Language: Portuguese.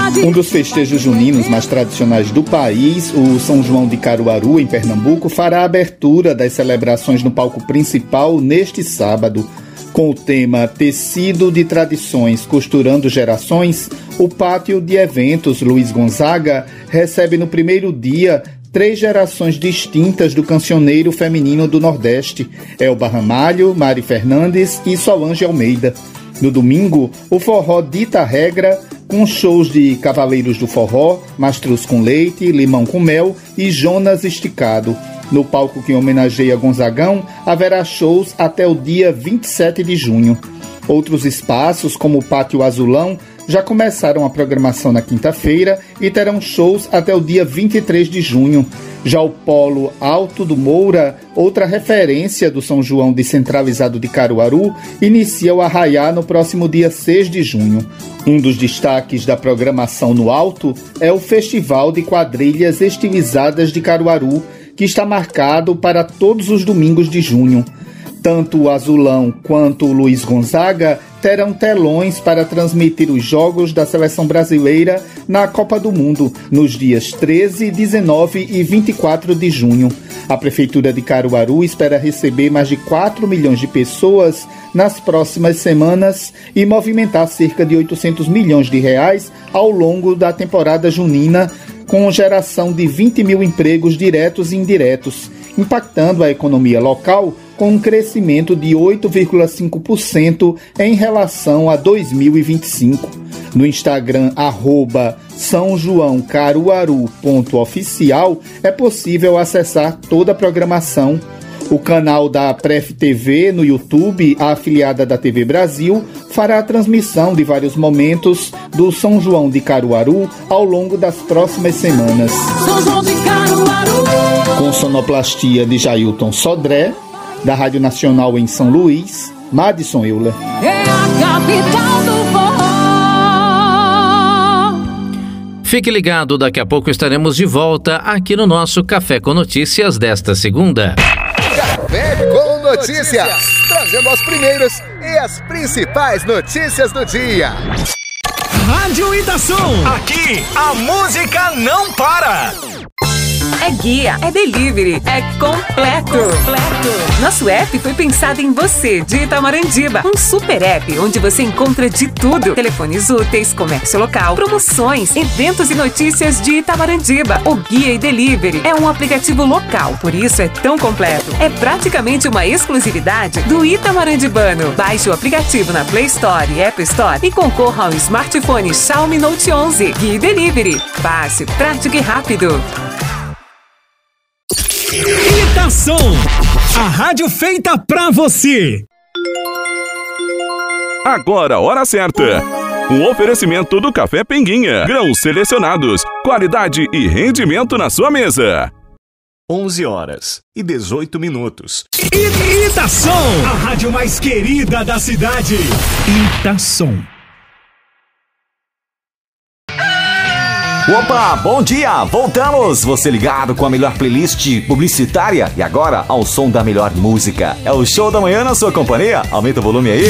Um dos festejos juninos mais tradicionais do país, o São João de Caruaru, em Pernambuco, fará a abertura das celebrações no palco principal neste sábado. Com o tema Tecido de Tradições Costurando Gerações, o pátio de eventos Luiz Gonzaga recebe no primeiro dia 3 gerações distintas do cancioneiro feminino do Nordeste: Elba Ramalho, Mari Fernandes e Solange Almeida. No domingo, o forró dita a regra, com shows de Cavaleiros do Forró, Mastruz com Leite, Limão com Mel e Jonas Esticado. No palco que homenageia Gonzagão, haverá shows até o dia 27 de junho. Outros espaços, como o Pátio Azulão, já começaram a programação na quinta-feira e terão shows até o dia 23 de junho. Já o Polo Alto do Moura, outra referência do São João descentralizado de Caruaru, inicia o arraiá no próximo dia 6 de junho. Um dos destaques da programação no Alto é o Festival de Quadrilhas Estilizadas de Caruaru, que está marcado para todos os domingos de junho. Tanto o Azulão quanto o Luiz Gonzaga terão telões para transmitir os jogos da seleção brasileira na Copa do Mundo, nos dias 13, 19 e 24 de junho. A Prefeitura de Caruaru espera receber mais de 4 milhões de pessoas nas próximas semanas e movimentar cerca de 800 milhões de reais ao longo da temporada junina, com geração de 20 mil empregos diretos e indiretos, impactando a economia local com um crescimento de 8,5% em relação a 2025. No Instagram, @sãojoaocaruaru.oficial, é possível acessar toda a programação. O canal da Pref TV no YouTube, a afiliada da TV Brasil, fará a transmissão de vários momentos do São João de Caruaru ao longo das próximas semanas. São João de Caruaru. Com sonoplastia de Jailton Sodré, da Rádio Nacional em São Luís, Madison Euler. É a capital do forró. Fique ligado, daqui a pouco estaremos de volta aqui no nosso Café com Notícias desta segunda. Café com Notícias, trazendo as primeiras e as principais notícias do dia. Rádio Itação. Aqui a música não para. É guia, é delivery, é completo. Nosso app foi pensado em você, de Itamarandibá. Um super app onde você encontra de tudo: telefones úteis, comércio local, promoções, eventos e notícias de Itamarandibá. O Guia e Delivery é um aplicativo local, por isso é tão completo. É praticamente uma exclusividade do itamarandibano. Baixe o aplicativo na Play Store e App Store e concorra ao smartphone Xiaomi Note 11. Guia e Delivery. Fácil, prático e rápido. Itação, a rádio feita pra você. Agora, hora certa. Um oferecimento do Café Pinguinha. Grãos selecionados, qualidade e rendimento na sua mesa. 11h18. Itação, a rádio mais querida da cidade. Itação. Opa, bom dia! Voltamos! Você ligado com a melhor playlist publicitária e agora ao som da melhor música. É o Show da Manhã na sua companhia? Aumenta o volume aí.